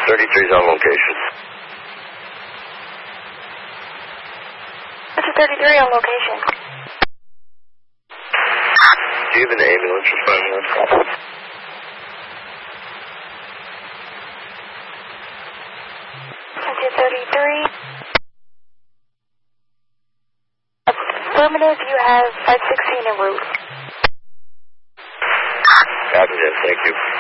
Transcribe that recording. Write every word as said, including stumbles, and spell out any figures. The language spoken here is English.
thirty-three is on location. Roger thirty-three on location. Do you have an ambulance responding on call? Roger thirty-three. Affirmative, you have five sixteen en route. Copy that, thank you.